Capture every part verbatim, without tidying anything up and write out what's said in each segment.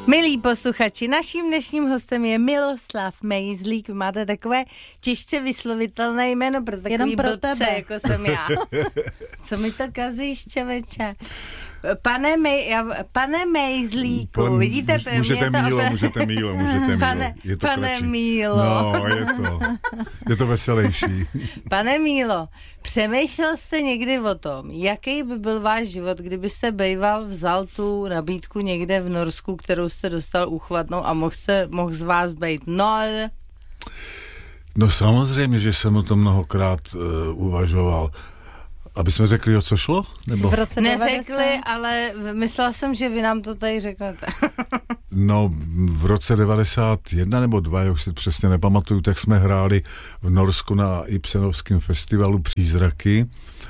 Milí posluchači, naším dnešním hostem je Miloslav Mejzlík. Vy máte takové těžce vyslovitelné jméno pro takový Jenom pro blbce, tebe. jako jsem já. Co mi to kazíš, čověče? Pane, Mej, pane Mejzlíku, Pan, vidíte? Můžete mě to Mílo, opět... můžete Mílo, můžete Mílo. Pane, je to pane kratší. Mílo. No, je to, je to veselější. Pane Mílo, přemýšlel jste někdy o tom, jaký by byl váš život, kdybyste bejval vzal tu nabídku někde v Norsku, kterou jste dostal uchvatnou a mohl, se, mohl z vás bejt nor? No samozřejmě, že jsem o tom mnohokrát uh, uvažoval. Aby jsme řekli, o co šlo? Nebo? V roce Neřekli, ale myslela jsem, že vy nám to tady řeknete. No, v roce devadesát jedna nebo dva, já už si přesně nepamatuju, tak jsme hráli v Norsku na Ibsenovském festivalu Přízraky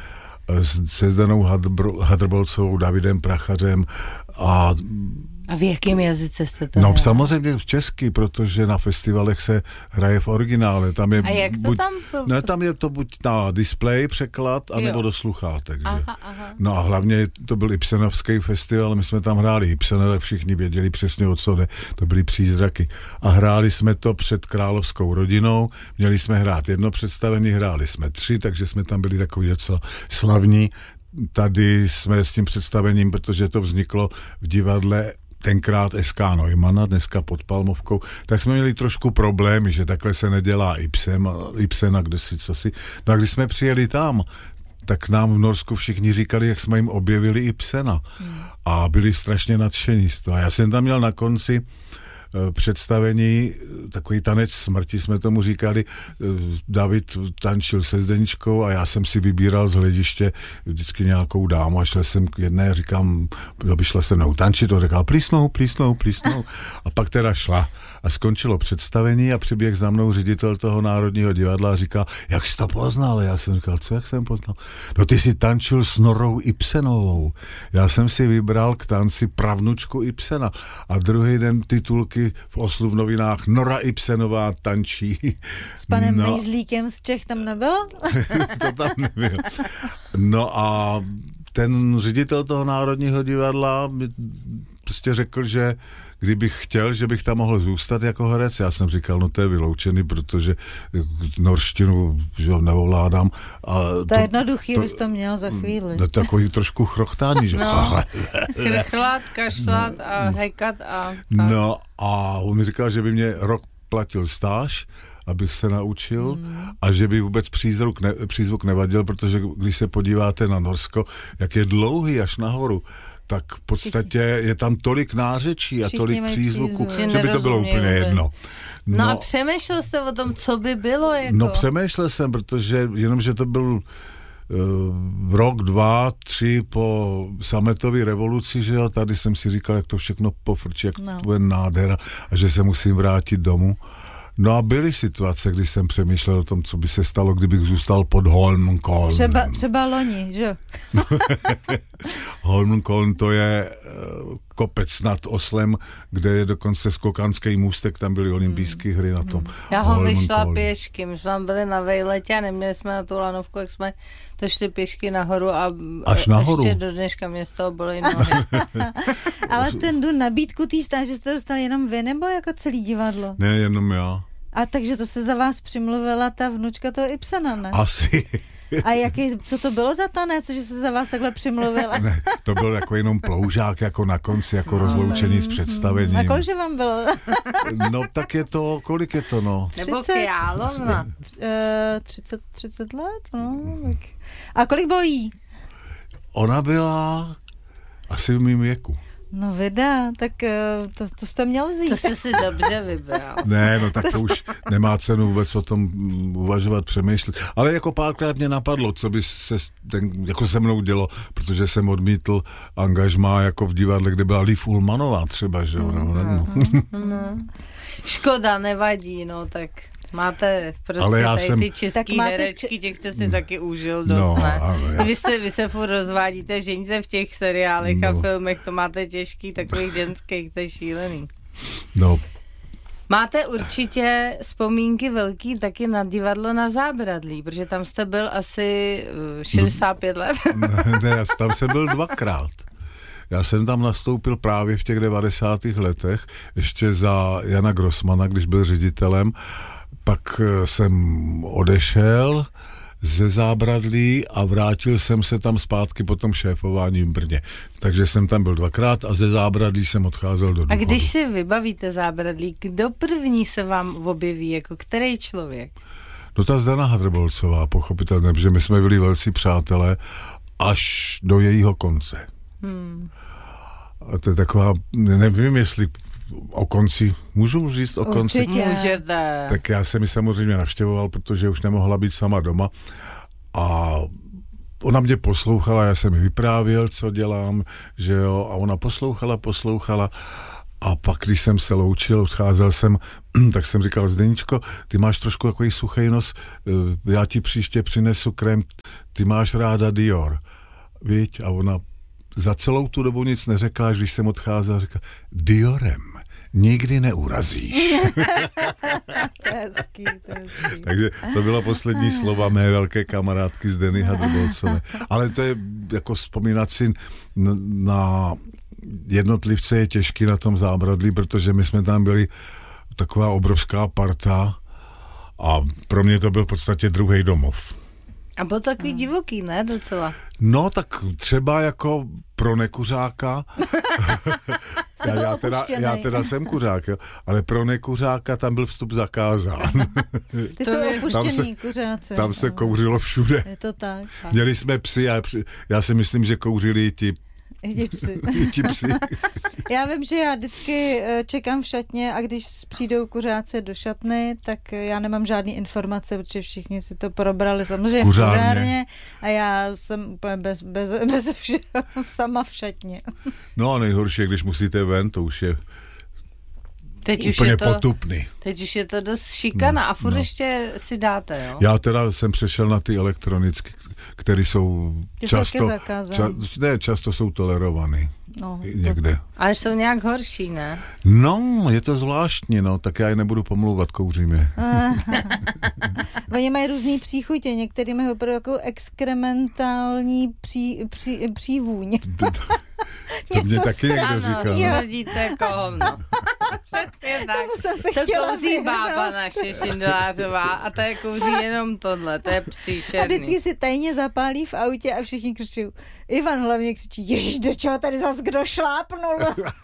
se Zdenou Hadrbolcovou, Davidem Prachařem a A v jakém jazyce jste to No hrál? samozřejmě v česky, protože na festivalech se hraje v originále. Tam je A jak to buď, tam? Ne, tam je to buď na display překlad, anebo Jo. do sluchátek. Že? Aha, aha. No a hlavně to byl Ibsenovský festival, my jsme tam hráli Ibsen, ale všichni věděli přesně, o co jde. To byly Přízraky. A hráli jsme to před královskou rodinou, měli jsme hrát jedno představení, hráli jsme tři, takže jsme tam byli takový docela slavní. Tady jsme s tím představením, protože to vzniklo v divadle tenkrát S K Neumana, dneska pod Palmovkou, tak jsme měli trošku problémy, že takhle se nedělá Ibsen, Ibsen a kdesi cosi. No a když jsme přijeli tam, tak nám v Norsku všichni říkali, jak jsme jim objevili Ibsena. Hmm. A byli strašně nadšení z toho. A já jsem tam měl na konci představení, takový tanec smrti jsme tomu říkali, David tančil se Zdeničkou a já jsem si vybíral z hlediště vždycky nějakou dámu a šel jsem k jedné, říkám, aby šla se mnou tančit, to říkal, plísnou, plísnou, plísnou a pak teda šla a skončilo představení a přiběh za mnou ředitel toho Národního divadla a říkal, jak jsi to poznal? A já jsem říkal, co, jak jsem poznal? No ty jsi tančil s Norou Ibsenovou. Já jsem si vybral k tanci pravnučku Ibsena a druhý den titulky v Oslu v novinách Nora Ibsenová tančí. S panem no, Mejzlíkem z Čech tam nebylo? to tam nebyl. No a ten ředitel toho Národního divadla mi prostě řekl, že kdybych chtěl, že bych tam mohl zůstat jako herec. Já jsem říkal, no to je vyloučený, protože norštinu že neovládám. A to, to je jednoduchý, to, bys to měl za chvíli. No, takový trošku chrochtání, že? No, chrchlat, kašlat no, a hekat a... Tak. No a on mi říkal, že by mě rok platil stáž, abych se naučil hmm. a že by vůbec přízvuk, ne, přízvuk nevadil, protože když se podíváte na Norsko, jak je dlouhý až nahoru, tak v podstatě je tam tolik nářečí a tolik přízvuků, že by to bylo úplně jedno. No, no a přemýšlel jste o tom, co by bylo? Jako? No přemýšlel jsem, protože jenomže to byl uh, rok, dva, tři po sametové revoluci, že jo, tady jsem si říkal, jak to všechno pofrčí, jak no. to je nádhera a že se musím vrátit domů. No a byly situace, kdy jsem přemýšlel o tom, co by se stalo, kdybych zůstal pod Holmenkollen. Třeba, třeba loni, že? Holmenkollen to je uh, kopec nad Oslem, kde je dokonce skokanský můstek, tam byly olympijské hry na tom. Já ho vyšla pěšky, my jsme tam byli na vejletě a neměli jsme na tu lanovku, jak jsme to šli pěšky nahoru a až nahoru. Ještě do dneška mě z toho byly nohy. Ale ten tu nabídku té stáže jste dostali jenom vy, nebo jako celý divadlo? Ne, jenom já. A takže to se za vás přimluvila ta vnučka toho Ibsena, ne? Asi. A jaký, co to bylo za tanec, že se za vás takhle přimluvila? Ne, to byl jako jenom ploužák, jako na konci, jako rozloučení s představením. A kolikže vám bylo? No tak je to, kolik je to, no? Nebo královna. třicet, třicet let, no. Tak. A kolik bylo jí? Ona byla asi v mým věku. No vida, tak to, to jste měl vzít. To jste si dobře vybral. Ne, no tak to, to už nemá cenu vůbec o tom uvažovat, přemýšlet. Ale jako párkrát mě napadlo, co by se ten, jako se mnou dělo, protože jsem odmítl angažmá jako v divadle, kde byla Liv Ullmanová třeba, že jo? No, no. no. Škoda, nevadí, no tak... Máte prostě ale já tady jsem... ty český herečky, č... těch jste si taky užil dost, no, ne? já... Vy, jste, vy se furt rozvádíte, ženíte v těch seriálech no. a filmech, to máte těžký, takových ženských, to je šílený. No. Máte určitě vzpomínky velký taky na divadlo na Zábradlí, protože tam jste byl asi šedesát pět let. Ne, tam jsem byl dvakrát. Já jsem tam nastoupil právě v těch devadesátých letech, ještě za Jana Grossmana, když byl ředitelem. Pak jsem odešel ze Zábradlí a vrátil jsem se tam zpátky po tom šéfování v Brně. Takže jsem tam byl dvakrát a ze Zábradlí jsem odcházel do důchodu. A když si vybavíte Zábradlí, kdo první se vám objeví, jako který člověk? No ta Zdena Hadrbolcová, pochopitelně, protože my jsme byli velcí přátelé až do jejího konce. Hmm. A to je taková, nevím, jestli o konci, můžu říct o konci? Určitě. Můžete. Tak já jsem ji samozřejmě navštěvoval, protože už nemohla být sama doma a ona mě poslouchala, já jsem jí vyprávěl, co dělám, že jo, a ona poslouchala, poslouchala a pak, když jsem se loučil, odcházel jsem, tak jsem říkal, Zdeníčko, ty máš trošku takový suchej nos, já ti příště přinesu krém, ty máš ráda Dior, viď? A ona za celou tu dobu nic neřekla, až když jsem odcházel, říkala, Diorem nikdy neurazíš. To je hezký, to je hezký. Takže to byla poslední slova mé velké kamarádky Zdeny Hadrbolcové. Ale to je jako vzpomínat si na jednotlivce je těžký na tom Zábradlí, protože my jsme tam byli taková obrovská parta a pro mě to byl v podstatě druhý domov. A byl takový hmm. divoký, ne, docela? No, tak třeba jako pro nekuřáka, já, já, teda, já teda jsem kuřák, jo, ale pro nekuřáka tam byl vstup zakázán. Ty jsou opuštěný kuřáci. Tam se kouřilo všude. Je to tak. Měli jsme psy a já si myslím, že kouřili i ti I psy. I ti psy. Já vím, že já vždycky čekám v šatně a když přijdou kuřáci do šatny, tak já nemám žádný informace, protože všichni si to probrali samozřejmě v kuřárně a já jsem úplně bez, bez, bez všeho, sama v šatně. No a nejhorší je, když musíte ven, to už je teď úplně už je to, potupný. Teď už je to dost šikana no, a furt no. ještě si dáte, jo? Já teda jsem přešel na ty elektronicky, které jsou ty často, ča, ne, často jsou tolerovaný. No, někde. To, ale jsou nějak horší, ne? No, je to zvláštní, no, tak já je nebudu pomlouvat, kouřím je. Oni mají různý příchutě, některý mají opravdu jako exkrementální pří, pří, přívůň. To mě taky někdo říkal. Ano, vidíte kohovno. To kouří bába naše Šindelářová a ta je kouří jenom tohle, to je příšerný. A vždycky si tajně zapálí v autě a všichni křičí. Ivan hlavně křičí, ježiš, do čeho tady zas kdo šlápnul?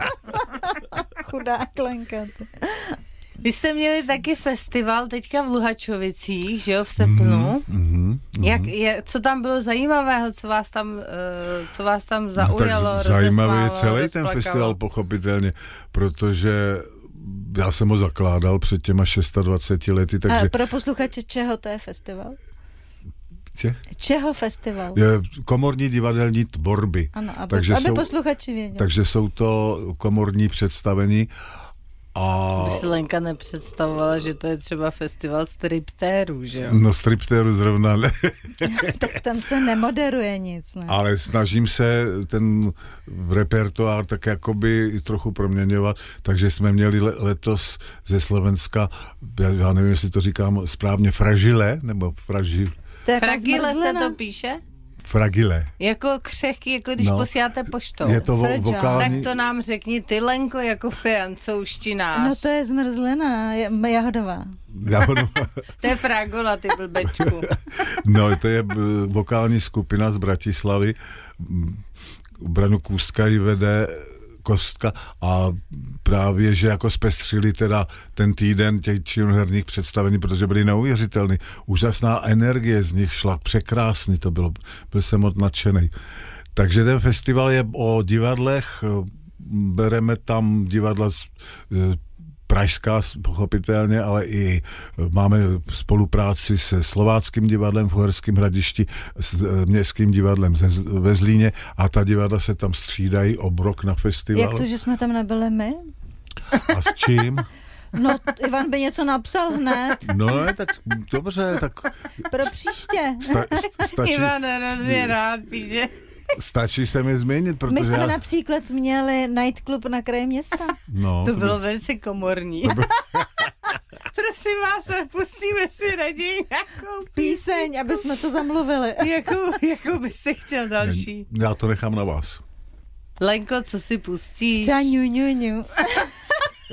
Chudá Klenka. Vy jste měli taky festival teďka v Luhačovicích, že jo, v srpnu. Mm-hmm, mm-hmm. Jak, je, co tam bylo zajímavého, co vás tam, uh, co vás tam zaujalo, no, zajímavý je celý ten festival, pochopitelně, protože já jsem ho zakládal před těma dvaceti šesti lety, takže... A pro posluchače, čeho to je festival? Če? Čeho festival? Je komorní divadelní tvorby. Ano, aby, takže aby jsou, posluchači věděli. Takže jsou to komorní představení. A... By si Lenka nepředstavovala, že to je třeba festival striptérů, že jo? No striptérů zrovna ne. Tak tam se nemoderuje nic, ne? Ale snažím se ten repertoár tak jakoby trochu proměňovat, takže jsme měli letos ze Slovenska, já nevím, jestli to říkám správně, fragile, nebo fražil. Fragile se to píše? Fragile. Jako křehký, jako když no, posíláte poštou. Je to vo- vokální... Tak to nám řekni ty, Lenko, jako francouzštinář. No to je zmrzlina, jahodová. Jahodová. To je fragola, ty blbečku. No, to je vokální skupina z Bratislavy. Branu Kůstka ji vede Kostka a právě, že jako zpestřili teda ten týden těch činoherních představení, protože byly neuvěřitelný. Úžasná energie z nich šla, překrásný to bylo, byl jsem moc nadšenej. Takže ten festival je o divadlech, bereme tam divadla z pražská, pochopitelně, ale i máme spolupráci se Slováckým divadlem v Uherském Hradišti, s Městským divadlem ve Zlíně a ta divadla se tam střídají obrok na festival. Jak to, že jsme tam nebyli my? A s čím? No, Ivan by něco napsal hned. No ne, tak dobře, tak... Pro příště. Sta, stačí, Ivan hrozně rád píše. Stačí se mi změnit, protože... My jsme já... například měli nightclub na kraji města. No, to, to bylo by... velice komorní. To by... Prosím vás, pustíme si raději nějakou píseň, píseň, aby jsme to zamluvili. Jakou, jakou byste chtěl další? Já to nechám na vás. Lenko, co si pustíš? Třeba ňu, ňu, ňu.